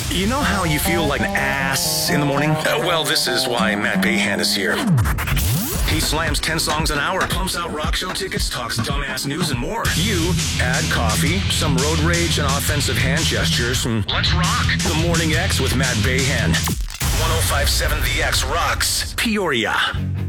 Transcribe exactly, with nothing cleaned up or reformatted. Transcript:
You know how you feel like an ass in the morning? Uh, well, this is why Matt Bayhan is here. He slams ten songs an hour, pumps out rock show tickets, talks dumbass news, and more. You add coffee, some road rage, and offensive hand gestures, and let's rock. The Morning X with Matt Bayhan. one oh five point seven The X rocks Peoria.